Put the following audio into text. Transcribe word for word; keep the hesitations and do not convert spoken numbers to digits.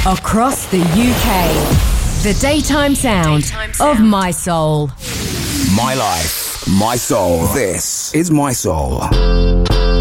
Across the U K, the daytime sound, daytime sound. of My Soul. My life, my soul. This is My Soul.